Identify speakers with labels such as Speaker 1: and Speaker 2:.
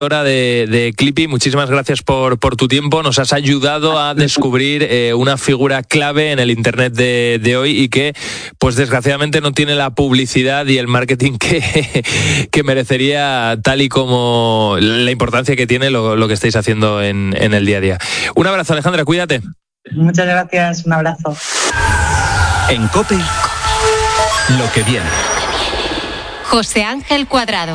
Speaker 1: Hora de Clippy, muchísimas gracias por tu tiempo. Nos has ayudado a descubrir una figura clave en el Internet de hoy y que, pues desgraciadamente, no tiene la publicidad y el marketing que merecería, tal y como la importancia que tiene lo que estáis haciendo en el día a día. Un abrazo, Alejandra, cuídate.
Speaker 2: Muchas gracias, un abrazo.
Speaker 3: En COPE, lo que viene.
Speaker 4: José Ángel Cuadrado.